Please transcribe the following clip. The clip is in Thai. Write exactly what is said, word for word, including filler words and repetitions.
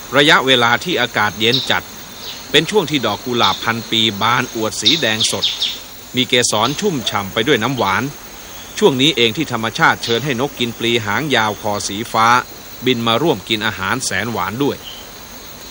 ระยะเวลาที่อากาศเย็นจัดเป็นช่วงที่ดอกกุหลาบพันปีบานอวดสีแดงสดมีเกสรชุ่มฉ่ำไปด้วยน้ำหวานช่วงนี้เองที่ธรรมชาติเชิญให้นกกินปลีหางยาวคอสีฟ้าบินมาร่วมกินอาหารแสนหวานด้วย